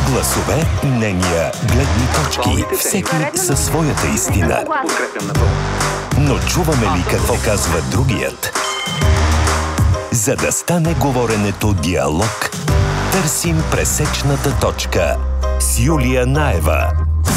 Гласове, мнения, гледни точки, всеки със своята истина. Но чуваме ли какво казва другият? За да стане говоренето диалог, търсим пресечната точка с Юлия Наева.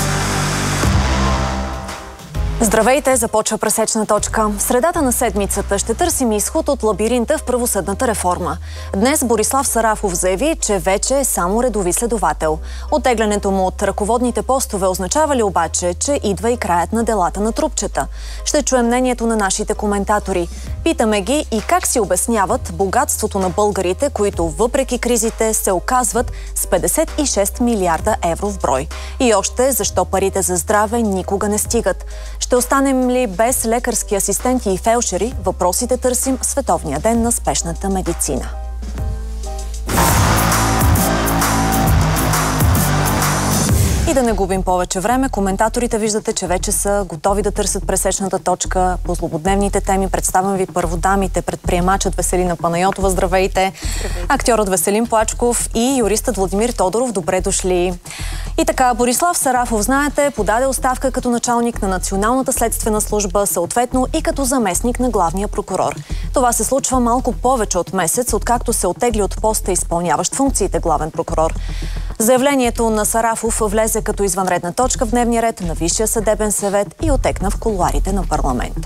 Здравейте, започва пресечна точка. В средата на седмицата ще търсим изход от лабиринта в правосъдната реформа. Днес Борислав Сарафов заяви, че вече е само редови следовател. Оттеглянето му от ръководните постове означава ли обаче, че идва и краят на делата на трупчета? Ще чуем мнението на нашите коментатори. Питаме ги и как си обясняват богатството на българите, които въпреки кризите се оказват с 56 милиарда евро в брой. И още защо парите за здраве никога не стигат. Ще останем ли без лекарски асистенти и фелшери? Въпросите търсим в Световния ден на спешната медицина. И да не губим повече време, коментаторите виждате, че вече са готови да търсят пресечната точка по злободневните теми. Представям ви първо дамите, предприемачът Веселина Панайотова. Здравейте! Здравейте. Актьорът Веселин Плачков и юристът Владимир Тодоров. Добре дошли! И така, Борислав Сарафов, знаете, подаде оставка като началник на Националната следствена служба, съответно и като заместник на главния прокурор. Това се случва малко повече от месец, откакто се оттегли от поста, изпълняващ функциите главен прокурор. Заявлението на Сарафов влезе като извънредна точка в дневния ред на Висшия съдебен съвет и отекна в кулоарите на парламента.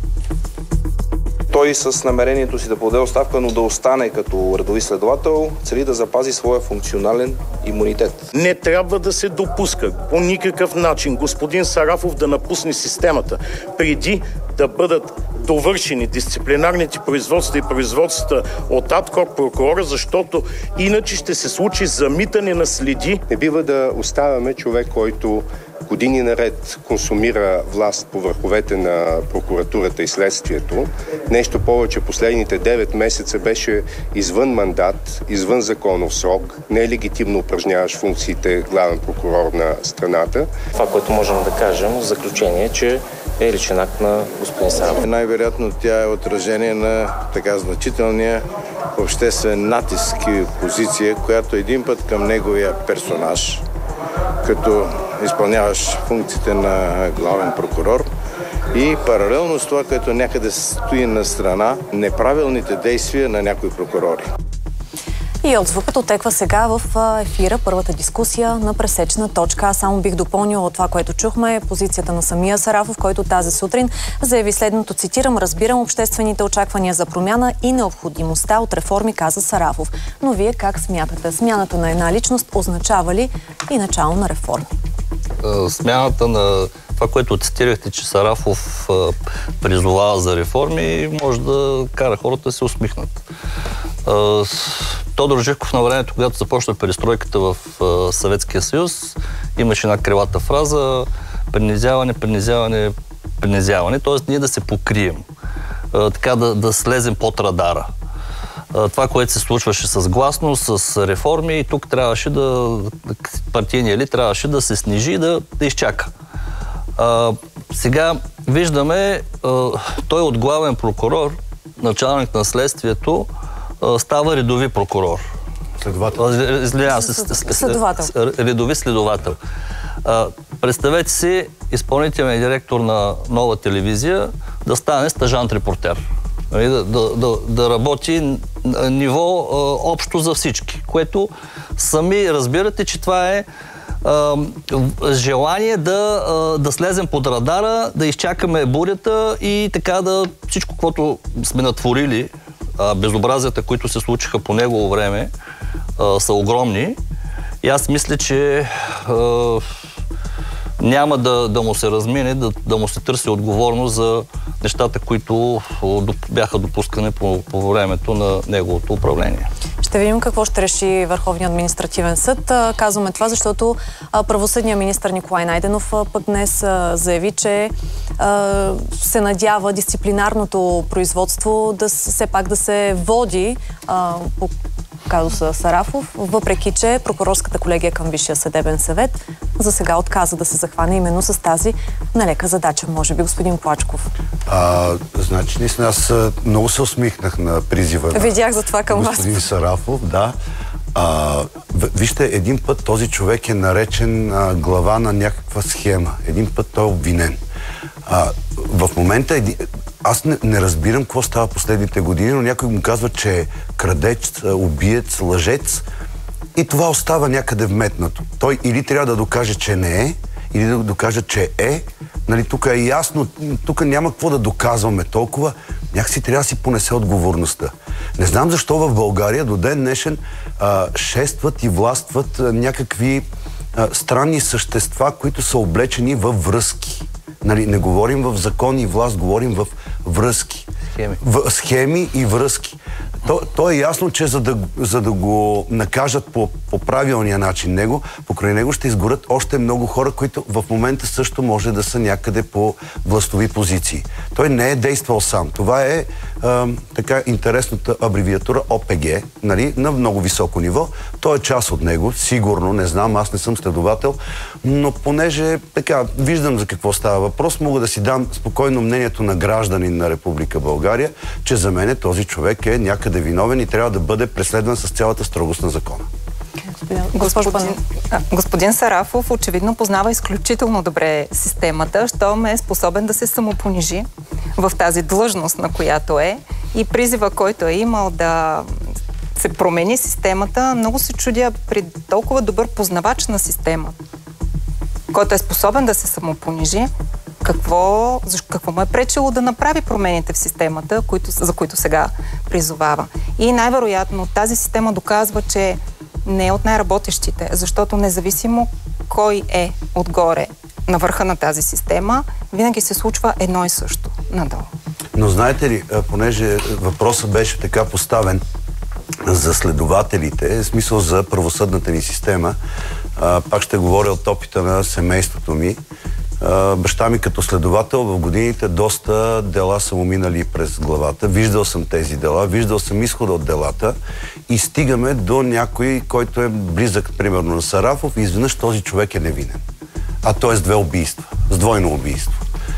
Той с намерението си да подаде оставка, но да остане като редови следовател, цели да запази своя функционален имунитет. Не трябва да се допуска по никакъв начин господин Сарафов да напусне системата преди да бъдат довършени дисциплинарните производства и производствата от АДКОР прокурора, защото иначе ще се случи замитане на следи. Не бива да оставяме човек, който години наред консумира власт по върховете на прокуратурата и следствието. Нещо повече, последните 9 месеца беше извън мандат, извън законов срок, нелегитимно упражняваш функциите главен прокурор на страната. Това, което можем да кажем в заключение, че е личен акт на господин Сарафов. Най-вероятно тя е отражение на така значителния обществен натиск и позиция, която един път към неговия персонаж, като изпълняваш функциите на главен прокурор, и паралелно с това, което някъде стои на страна, неправилните действия на някои прокурори. И отзвукът отеква сега в ефира, първата дискусия на пресечна точка. Аз само бих допълнила това, което чухме, позицията на самия Сарафов, който тази сутрин заяви следното, цитирам: "Разбирам обществените очаквания за промяна и необходимостта от реформи", каза Сарафов. Но вие как смятате? Смяната на една личност означава ли и начало на реформи? Смяната на това, което цитирахте, че Сарафов призовава за реформи, може да кара хората да се усмихнат. Тодор Живков на времето, когато започна перестройката в Съветския съюз, имаше една крилата фраза: принизяване, принизяване, принизяване. Тоест ние да се покрием, така да слезем под радара. Това, което се случваше с гласност, с реформи, и тук трябваше партийният елит трябваше да се снижи и да изчака. Сега виждаме, той от главен прокурор, началник на следствието, става редови прокурор. Следовател. Редови следовател. Представете си изпълнителният директор на Нова телевизия да стане стажант-репортер. Да работи на ниво общо за всички, което сами разбирате, че това е желание да слезем под радара, да изчакаме бурята и така всичко, което сме натворили, безобразията, които се случиха по негово време, са огромни. И аз мисля, че няма да му се размине, да му се търси отговорност за нещата, които бяха допускани по времето на неговото управление. Ще видим какво ще реши Върховният административен съд. Казваме това, защото правосъдният министър Николай Найденов пък днес заяви, че се надява дисциплинарното производство все пак да се води по казуса Сарафов, въпреки че прокурорската колегия към Висшия съдебен съвет за сега отказа да се захване именно с тази нелека задача. Може би, господин Плачков. Значи, наистина, аз много се усмихнах на призива. Видях за това към господин вас. Сарафов, да. Вижте, един път този човек е наречен глава на някаква схема. Един път той е обвинен. В момента аз не разбирам какво става последните години, но някой му казва, че е крадец, убиец, лъжец и това остава някъде вметнато. Той или трябва да докаже, че не е, или да докаже, че е. Нали, тук е ясно, тук няма какво да доказваме толкова. Някакси трябва да си понесе отговорността. Не знам защо в България до ден днешен шестват и властват някакви странни същества, които са облечени във връзки. Нали, не говорим в закон и власт, говорим в връзки. Схеми и връзки. То е ясно, че за да го накажат по правилния начин покрай него ще изгорят още много хора, които в момента също може да са някъде по властови позиции. Той не е действал сам. Това е така интересната абревиатура ОПГ, нали, на много високо ниво. Той е част от него, сигурно, не знам, аз не съм следовател, но понеже така виждам за какво става въпрос, мога да си дам спокойно мнението на гражданин на Република България, че за мен този човек е някъде виновен и трябва да бъде преследван с цялата строгост на закона. Господин Сарафов очевидно познава изключително добре системата, щом е способен да се самопонижи в тази длъжност, на която е, и призива, който е имал да се промени системата. Много се чудя при толкова добър познавач на системата, който е способен да се самопонижи, какво му е пречило да направи промените в системата, за които сега призовава. И най-вероятно тази система доказва, че не е от най-работещите, защото независимо кой е отгоре на върха на тази система, винаги се случва едно и също надолу. Но знаете ли, понеже въпросът беше така поставен за следователите, в смисъл за правосъдната ни система, пак ще говоря от опита на семейството ми. Баща ми като следовател в годините доста дела са му минали през главата. Виждал съм тези дела, виждал съм изхода от делата и стигаме до някой, който е близък, примерно, на Сарафов и изведнъж този човек е невинен. А той е с две убийства, с двойно убийство.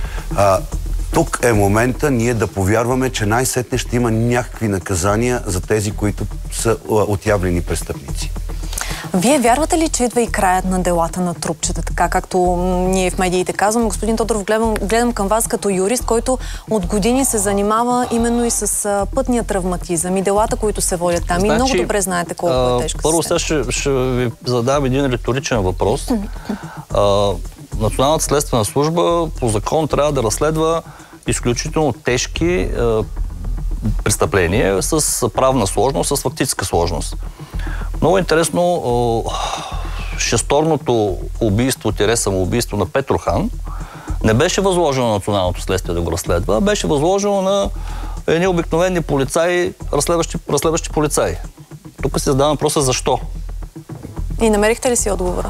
Тук е момента ние да повярваме, че най-сетне ще има някакви наказания за тези, които са отявлени престъпници. Вие вярвате ли, че идва и краят на делата на трупчета, така както ние в медиите казваме? Господин Тодоров, гледам към вас като юрист, който от години се занимава именно и с пътния травматизъм и делата, които се водят там. Значи, и много добре знаете колко е тежка. Първо сега ще ви задам един риторичен въпрос. Националната следствена служба по закон трябва да разследва изключително тежки престъпления с правна сложност, с фактическа сложност. Много интересно, шесторното убийство-самоубийство на Петрохан не беше възложено на Националното следствие да го разследва, беше възложено на едни обикновени полицаи, разследващи полицаи. Тук се задава въпроса защо. И намерихте ли си отговора?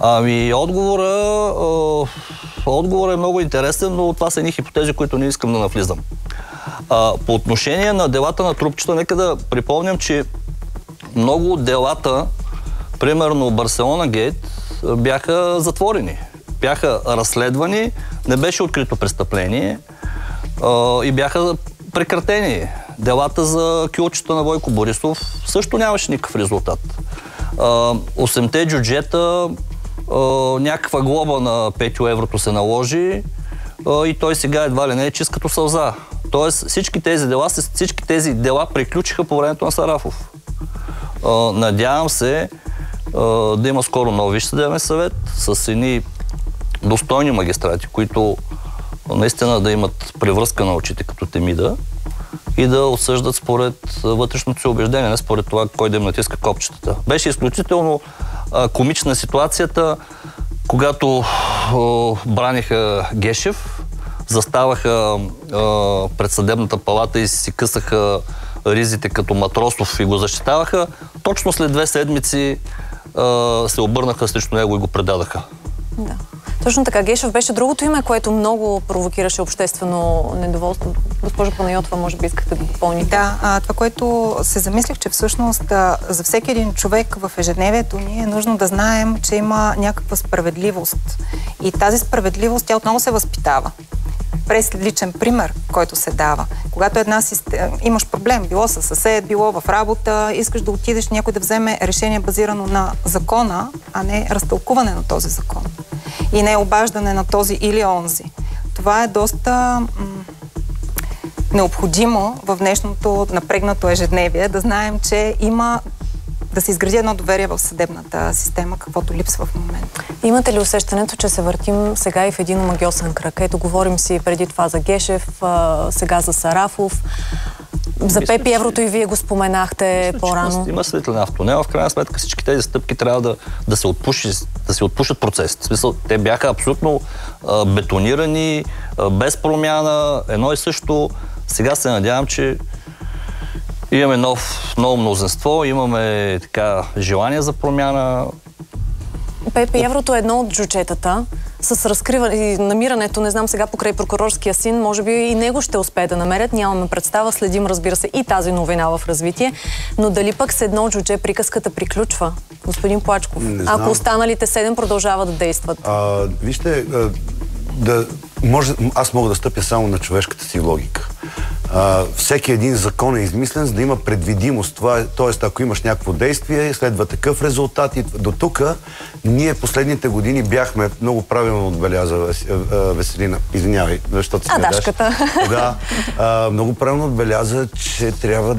Отговорът е много интересен, но това са едни хипотези, които не искам да навлизам. По отношение на делата на трупчета, нека да припомням, че много от делата, примерно Барселона Гейт, бяха затворени. Бяха разследвани, не беше открито престъпление и бяха прекратени. Делата за кюлчета на Бойко Борисов също нямаше никакъв резултат. 8-те джуджета, някаква глоба на 5 еврото се наложи и той сега едва ли не е чист като сълза. Тоест всички тези дела приключиха по времето на Сарафов. Надявам се да има скоро нов Висш съдебен съвет с едни достойни магистрати, които наистина да имат превръзка на очите като Темида и да осъждат според вътрешното си убеждение, не според това кой да им натиска копчетата. Беше изключително комична ситуацията, когато браниха Гешев, заставаха пред съдебната палата и си късаха ризите като Матросов и го защитаваха. Точно след 2 седмици се обърнаха срещу него и го предадаха. Да. Точно така. Гешев беше другото име, което много провокираше обществено недоволство. Госпожа Панайотова, може би искате да допълните. Да, това, което се замислих, че всъщност за всеки един човек в ежедневието ни е нужно да знаем, че има някаква справедливост. И тази справедливост, тя отново се възпитава. през личен пример, който се дава. Когато имаш проблем, било със съсед, било в работа, искаш да отидеш някой да вземе решение базирано на закона, а не разтълкуване на този закон. И не обаждане на този или онзи. Това е доста необходимо в днешното напрегнато ежедневие, да знаем, че има да се изгради едно доверие в съдебната система, каквото липсва в момента. Имате ли усещането, че се въртим сега и в един омагьосан кръг? Ето, говорим си преди това за Гешев, сега за Сарафов. За Пепи Еврото и вие го споменахте по-рано. Има светлина в тунела. В крайна сметка всички тези стъпки трябва да се отпушат процесите. В смисъл, те бяха абсолютно бетонирани, без промяна, едно и също. Сега се надявам, че имаме ново мнозинство, имаме желание за промяна. Пепи Еврото е едно от джучетата. С разкриване и намирането, не знам сега покрай прокурорския син, може би и него ще успее да намерят. Нямаме представа, следим, разбира се, и тази новина в развитие. Но дали пък с едно джудже приказката приключва? Господин Плачков, ако останалите 7 продължават да действат. Вижте, аз мога да стъпя само на човешката си логика. Всеки един закон е измислен, за да има предвидимост. Тоест, ако имаш някакво действие, следва такъв резултат. И до тук ние последните години бяхме, много правилно отбеляза Веселина, извинявай, защото си Дашката. Да, много правилно отбеляза, че трябва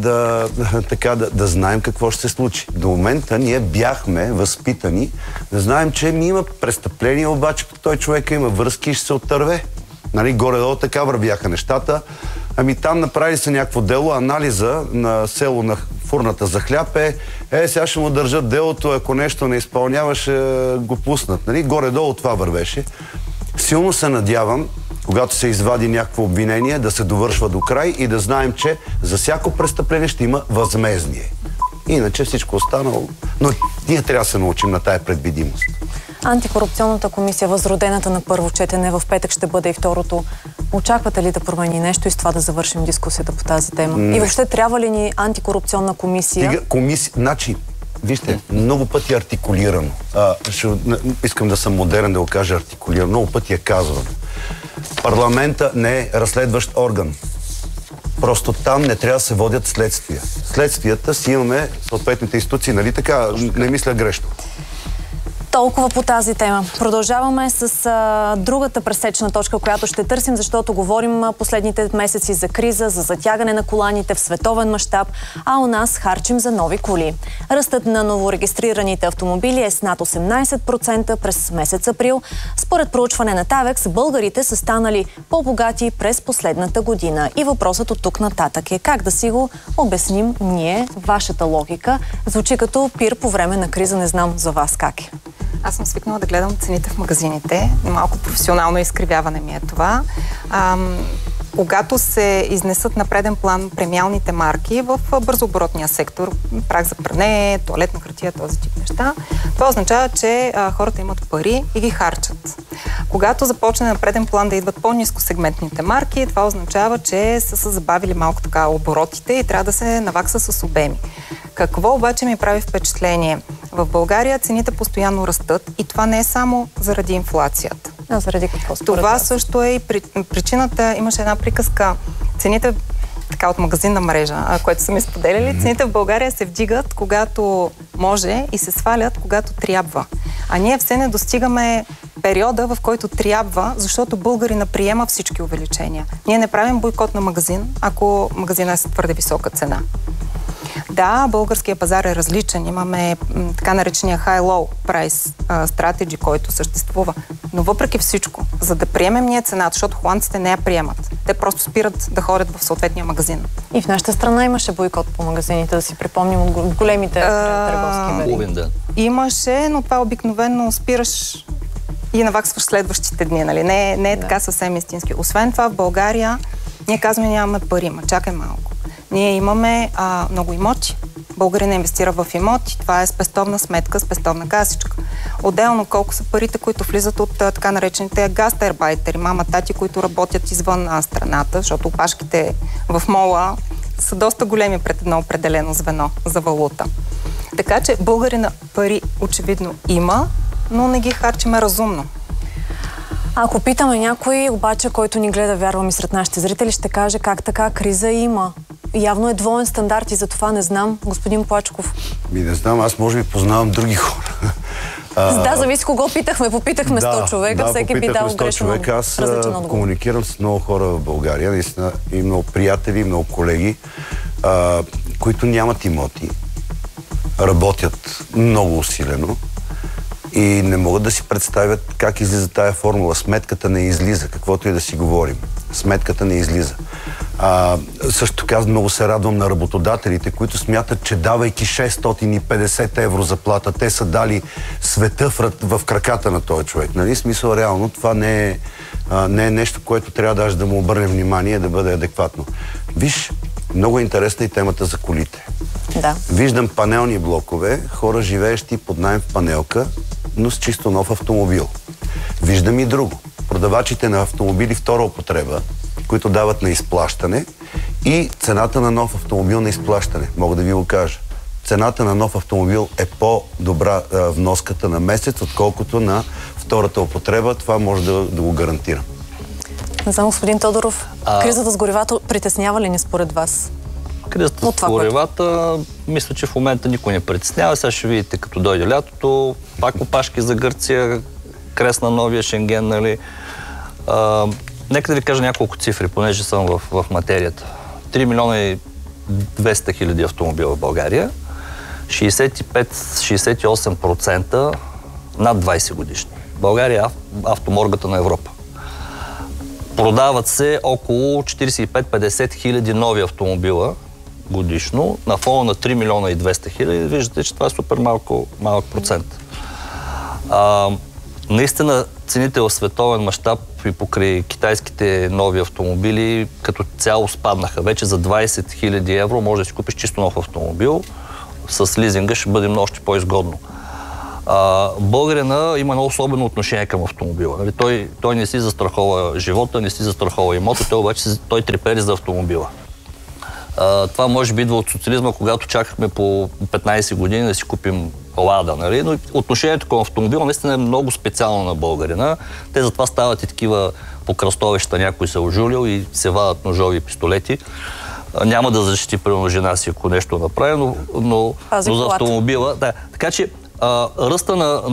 да знаем какво ще се случи. До момента ние бяхме възпитани, да знаем, че има престъпление, обаче той човека има връзки и ще се оттърве. Нали, горе-долу така вървяха нещата. Там направили се някакво дело, анализа на село на фурната за хляб сега ще му държат делото, ако нещо не изпълнява, ще го пуснат. Нали? Горе-долу това вървеше. Силно се надявам, когато се извади някакво обвинение, да се довършва до край и да знаем, че за всяко престъпление ще има възмездие. Иначе всичко останало. Но ние трябва да се научим на тая предвидимост. Антикорупционната комисия, възродената на първо четене, в петък ще бъде и второто. Очаквате ли да промени нещо и с това да завършим дискусията по тази тема? Не. И въобще трябва ли ни антикорупционна комисия? Значи, вижте, много пъти е артикулирано. Искам да съм модерен да го кажа артикулирано. Много пъти е казвано. Парламента не е разследващ орган. Просто там не трябва да се водят следствия. Следствията си имаме съответните институции, нали така? Не мисля грешно. Толкова по тази тема. Продължаваме с другата пресечна точка, която ще търсим, защото говорим последните месеци за криза, за затягане на коланите в световен мащаб, а у нас харчим за нови коли. Ръстът на новорегистрираните автомобили е с над 18% през месец април. Според проучване на Тавекс, българите са станали по-богати през последната година. И въпросът от тук нататък е как да си го обясним ние, вашата логика. Звучи като пир по време на криза, не знам за вас как е. Аз съм свикнала да гледам цените в магазините. Малко професионално изкривяване ми е това. Когато се изнесат на преден план премиалните марки в бързооборотния сектор, прах за пране, тоалетна хартия, този тип неща, това означава, че хората имат пари и ги харчат. Когато започне на преден план да идват по-нискосегментните марки, това означава, че са се забавили малко така оборотите и трябва да се навакса с обеми. Какво обаче ми прави впечатление? В България цените постоянно растат и това не е само заради инфлацията. А заради какво? Това също е и причината. Имаше една приказка. Цените така от магазинна мрежа, което са ми споделяли, цените в България се вдигат, когато може и се свалят, когато трябва. А ние все не достигаме периода, в който трябва, защото българина приема всички увеличения. Ние не правим бойкот на магазин, ако магазина е с твърде висока цена. Да, българския пазар е различен. Имаме така наречения high-low price strategy, който съществува. Но въпреки всичко, за да приемем ние цената, защото холандците не я приемат. Те просто спират да ходят в съответния магазин. И в нашата страна имаше бойкот по магазините, да си припомним от големите търговски вериги. Имаше, но това обикновено спираш и наваксваш следващите дни, нали? Не е така съвсем истински. Освен това, в България ние казваме, нямаме пари, ма чакай малко. Ние имаме много имоти. Българин инвестира в имоти. Това е спестовна сметка, спестовна касичка. Отделно колко са парите, които влизат от така наречените гастарбайтери, мама, тати, които работят извън страната, защото опашките в мола са доста големи пред едно определено звено за валута. Така че българина пари очевидно има, но не ги харчиме разумно. Ако питаме някой, обаче, който ни гледа, вярвам и сред нашите зрители, ще каже как така криза има. Явно е двоен стандарт и за това не знам, господин Плачков. Не знам, аз може би познавам други хора. Да, зависи кого питахме. Попитахме 100 човека, всеки би дал грешен отговор. Аз комуникирам с много хора в България, наистина, и много приятели, много колеги, които нямат имоти, работят много усилено и не могат да си представят как излиза тая формула. Сметката не излиза, каквото и да си говорим. Сметката не излиза. Също така много се радвам на работодателите, които смятат, че давайки 650 евро заплата, те са дали света в краката на този човек. Нали? Смисъл, реално, това не е нещо, което трябва даже да му обърнем внимание, да бъде адекватно. Виж, много е интересна и темата за колите. Да. Виждам панелни блокове, хора живеещи под наем в панелка, но с чисто нов автомобил. Виждам и друго. Продавачите на автомобили втора употреба, които дават на изплащане, и цената на нов автомобил на изплащане. Мога да ви го кажа. Цената на нов автомобил е по-добра вноската на месец, отколкото на втората употреба. Това може да го гарантирам. Не знам, господин Тодоров, кризата с горивата притеснява ли ни според вас? Кризата с горивата, мисля, че в момента никой не притеснява. Сега ще видите, като дойде лятото, пак опашки за Гърция, крест на новия Шенген, нали. Нека да ви кажа няколко цифри, понеже съм в материята. 3 милиона и 200 хиляди автомобила в България, 65-68% над 20 годишни. България е автоморгата на Европа. Продават се около 45-50 хиляди нови автомобила годишно, на фона на 3 милиона и 200 хиляди. Виждате, че това е супер малък процент. Наистина цените в световен мащаб и покрай китайските нови автомобили като цяло спаднаха. Вече за 20 хиляди евро може да си купиш чисто нов автомобил. С лизинга ще бъде още по-изгодно. Българина има много особено отношение към автомобила. Той не си застрахова живота, не си застрахова имота, той обаче трепери за автомобила. Това може би идва от социализма, когато чакахме по 15 години да си купим Лада, нали? Но отношението към автомобила наистина е много специално на българина. Те затова стават и такива по кръстовища, някой се ожулил и се вадат ножови и пистолети. Няма да защити примерно жена си, ако нещо направи, но за автомобила. Да. Така че ръста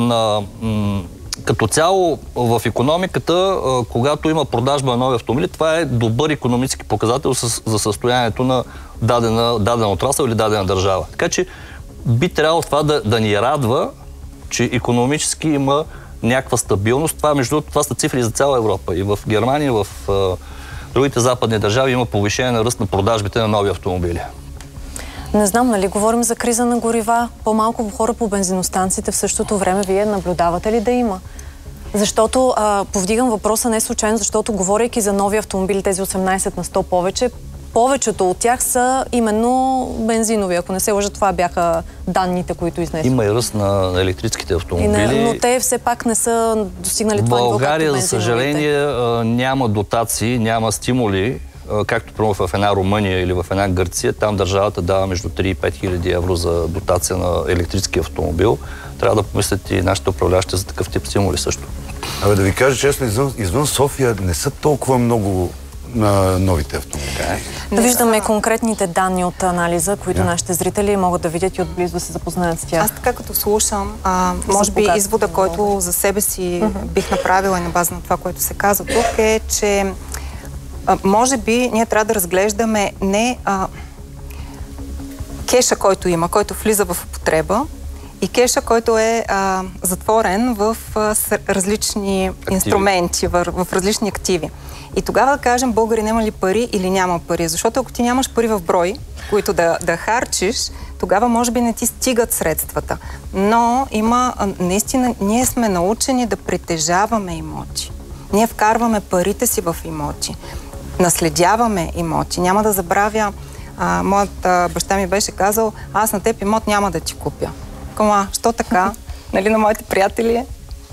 като цяло в икономиката, когато има продажба на нови автомобили, това е добър икономически показател за състоянието на дадена отрасъл или дадена държава. Така че би трябвало това да ни радва, че икономически има някаква стабилност. Това са цифри за цяла Европа. И в Германия, и в другите западни държави има повишение на ръст на продажбите на нови автомобили. Не знам, нали говорим за криза на горива, по-малко хора по бензиностанциите, в същото време вие наблюдавате ли да има? Защото повдигам въпроса не случайно, защото говорейки за нови автомобили, тези 18 на 100 повече, повечето от тях са именно бензинови. Ако не се лъжа, това бяха данните, които изнесох. Има и ръст на електрическите автомобили. Но те все пак не са достигнали това ниво. В България, за съжаление, няма дотации, няма стимули, както примерно в една Румъния или в една Гърция. Там държавата дава между 3 и 5 хиляди евро за дотация на електрически автомобил. Трябва да помислят и нашите управляващи за такъв тип стимули също. Да ви кажа честно, извън София не са толкова много на новите автомобили. Да виждаме конкретните данни от анализа, които нашите зрители могат да видят и отблизо да се запознаят с тях. Аз така като слушам, може би извода, който за себе си бих направила на база на това, което се казва тук, е, че може би ние трябва да разглеждаме не кеша, който има, който влиза в употреба, и кеша, който е затворен в различни инструменти, в различни активи. И тогава да кажем, българин има ли пари или няма пари. Защото ако ти нямаш пари в брой, които да харчиш, тогава може би не ти стигат средствата. Но наистина, ние сме научени да притежаваме имоти. Ние вкарваме парите си в имоти. Наследяваме имоти. Няма да забравя, моят баща ми беше казал, аз на теб имот няма да ти купя. Що така? Нали, на моите приятели,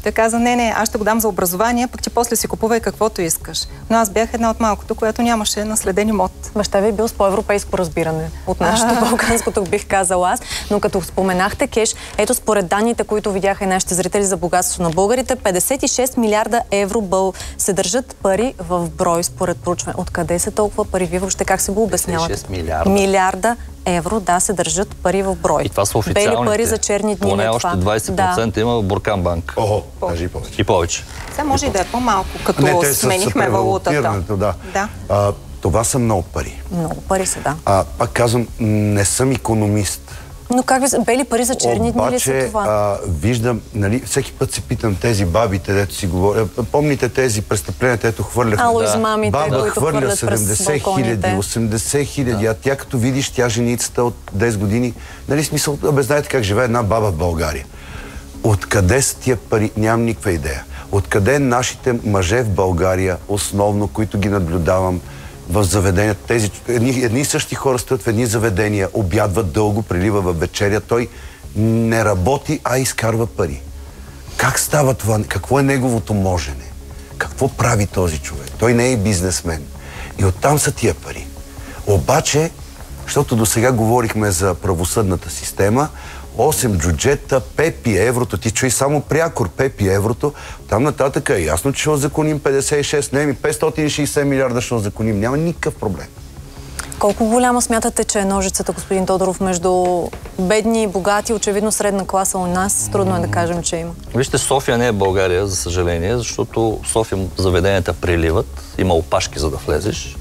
Той каза, не, аз ще го дам за образование, пък ти после си купувай каквото искаш. Но аз бях една от малкото, която нямаше наследен имот. Баща ви е бил с по-европейско разбиране от нашето балканското, бих казала аз. Но като споменахте кеш, ето според данните, които видяха и нашите зрители за богатство на българите, 56 милиарда евро се държат пари в брой според проучване. Откъде са толкова пари? Вие въобще как се го обяснявате? 56 милиарда. Милиарда евро, да, се държат пари в брой. И това са официалните. Бели пари за черни дни. Поне още 20% има в Буркан банк. Даже и повече. И повече. Сега може и да е по-малко, като сменихме валутата. Да. Това са много пари. Много пари са, да. Пак казвам, не съм икономист. Но как ви бели пари за черни дни ли са това? Виждам, нали, всеки път се питам тези бабите, дето си говоря. Помните тези престъпления, дето хвърляха? Измамите, баба които хвърля хвърлят през 70 хиляди, 80 хиляди, а тя като видиш, тя женицата от 10 години, нали, смисъл, знаете как живее една баба в България. Откъде са тия пари? Нямам никаква идея. Откъде нашите мъже в България, основно, които ги наблюдавам, в заведенията. Тези едни и същи хора стоят в едни заведения, обядват дълго, прилива във вечеря. Той не работи, а изкарва пари. Как става това? Какво е неговото можене? Какво прави този човек? Той не е бизнесмен. И оттам са тия пари. Обаче, защото до сега говорихме за правосъдната система, 8 джуджета, Пепи, еврото, ти чуй само прякор, Пепи, еврото, там нататък е ясно, че ще озаконим 56, не, 560 милиарда ще озаконим, няма никакъв проблем. Колко голяма смятате, че е ножицата, господин Тодоров, между бедни и богати, очевидно средна класа у нас? Трудно е да кажем, че има. Вижте, София не е България, за съжаление, защото София заведенията приливат, има опашки за да влезеш.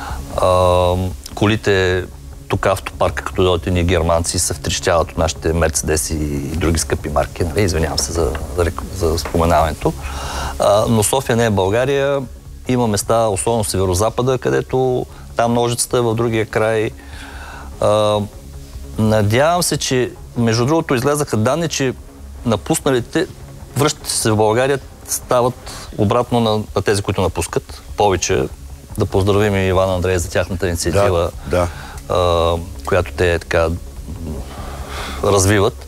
Колите тук автопарка, като дойдат ни германци, се втрещяват от нашите Мерцедеси и други скъпи марки. Извинявам се за споменаването. Но София не е България. Има места, особено в Северозапада, където там ножицата е в другия край. Надявам се, че между другото излезаха данни, че напусналите, връщат се в България, стават обратно на тези, които напускат. Повече да поздравим и Иван Андрей за тяхната инициатива. Да. Която те така развиват.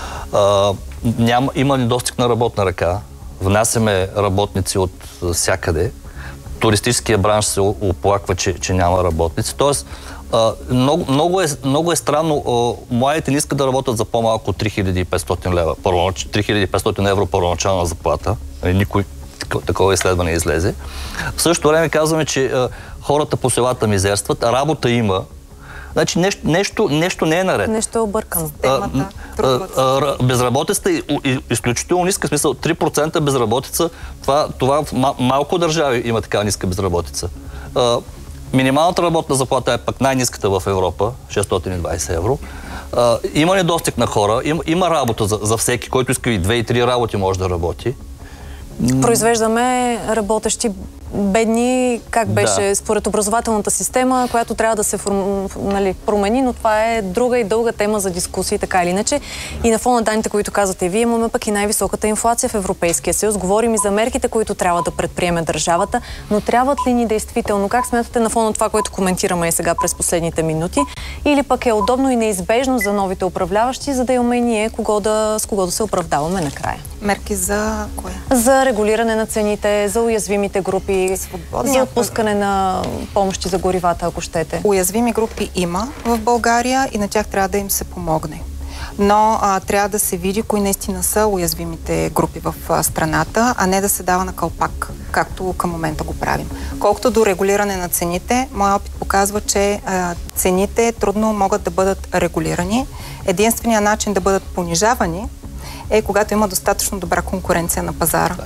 Има недостиг на работна ръка. Внасяме работници от всякъде. Туристическия бранш се оплаква, че няма работници. Тоест, много е странно. Младите не искат да работят за по-малко от 3500 лева. 3500 евро първоначална заплата. Никой такова изследване излезе. В същото време казваме, че хората по селата мизерстват, а работа има. Значи нещо не е наред. Нещо е объркано. Безработицата е изключително ниска, смисъл 3% безработица. Това малко държави има така ниска безработица. Минималната работна заплата е пък най-ниската в Европа, 620 евро. Има недостиг на хора, има работа за всеки, който иска и 2 и 3 работи може да работи. Произвеждаме работещи бедни, как беше според образователната система, която трябва да се промени, но това е друга и дълга тема за дискусии, така или иначе. И на фона на данните, които казвате вие, имаме пък и най-високата инфлация в Европейския съюз. Говорим и за мерките, които трябва да предприеме държавата, но трябват ли ни действително? Как смятате на фона на това, което коментираме и сега през последните минути? Или пък е удобно и неизбежно за новите управляващи, за да имаме и ние с кого да се оправдаваме накрая? Мерки за кое? За регулиране на цените, за уязвимите групи, за отпускане на помощи за горивата, ако щете. Уязвими групи има в България и на тях трябва да им се помогне. Но трябва да се види кои наистина са уязвимите групи в страната, а не да се дава на калпак, както към момента го правим. Колкото до регулиране на цените, моят опит показва, че цените трудно могат да бъдат регулирани. Единственият начин да бъдат понижавани е когато има достатъчно добра конкуренция на пазара.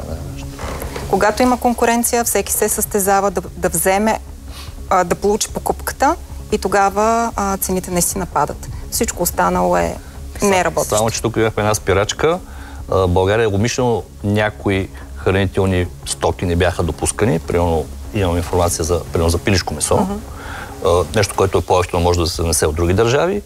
Когато има конкуренция, всеки се състезава да вземе, да получи покупката и тогава цените наистина падат. Всичко останало е неработещо. Само, че тук имахме една спирачка. България умишлено някои хранителни стоки не бяха допускани. Примерно имам информация за пилешко месо. Нещо, което е по-евтино може да се несе от други държави.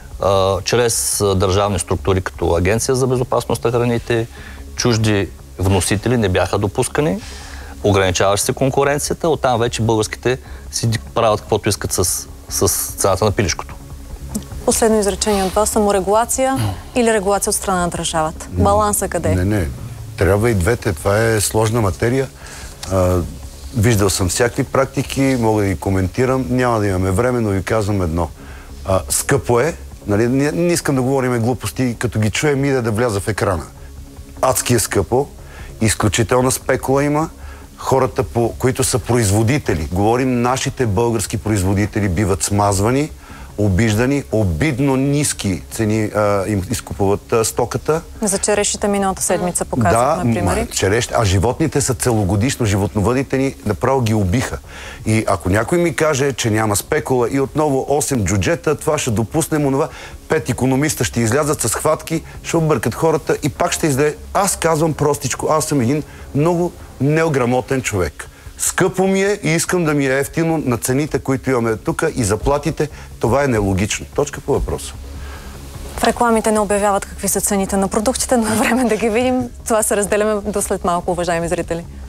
Чрез държавни структури като Агенция за безопасност на храните, чужди вносители не бяха допускани, ограничаваше се конкуренцията, оттам вече българските си правят каквото искат с цената на пилешкото. Последно изречение от вас. Саморегулация или регулация от страна на държавата? Баланса къде? Не. Трябва и двете. Това е сложна материя. Виждал съм всякакви практики, мога да ги коментирам. Няма да имаме време, но ви казвам едно. Скъпо е. Нали? Не искам да говорим глупости, като ги чуем и да вляза в екрана. Адски е скъпо. Изключителна спекула има. Хората, които са производители, говорим, нашите български производители биват смазвани, обиждани, обидно ниски цени им изкупуват стоката. За черешите миналата седмица показахме примери. А животните са целогодишно, животновъдите ни направо ги убиха. И ако някой ми каже, че няма спекула и отново 8 джуджета, това ще допуснем, онова 5 икономиста ще излязат с хватки, ще объркат хората и пак ще излезе. Аз казвам простичко, аз съм един много неграмотен човек. Скъпо ми е и искам да ми е ефтино на цените, които имаме тук и заплатите. Това е нелогично. Точка по въпроса. В рекламите не обявяват какви са цените на продуктите, но е време да ги видим. Това се разделяме до след малко, уважаеми зрители.